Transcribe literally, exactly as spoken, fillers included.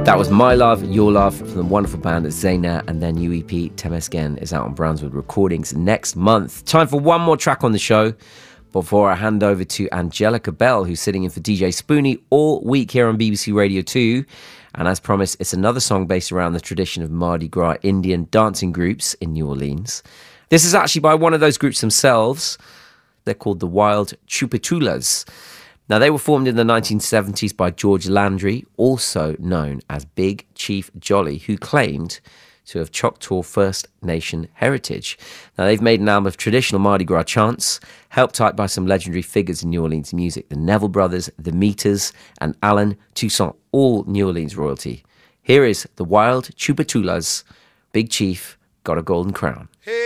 That was My Love, Your Love from the wonderful band Zayna, and their new E P, Temesgen, is out on Brownswood Recordings next month. Time for one more track on the show before I hand over to Angelica Bell, who's sitting in for D J Spoonie all week here on B B C Radio two. And as promised, it's another song based around the tradition of Mardi Gras Indian dancing groups in New Orleans. This is actually by one of those groups themselves. They're called the Wild Chupitulas. Now, they were formed in the nineteen seventies by George Landry, also known as Big Chief Jolly, who claimed to have Choctaw First Nation heritage. Now, they've made an album of traditional Mardi Gras chants, helped out by some legendary figures in New Orleans music, the Neville Brothers, the Meters, and Alan Toussaint, all New Orleans royalty. Here is the Wild Chupitulas, Big Chief Got a Golden Crown. Hey.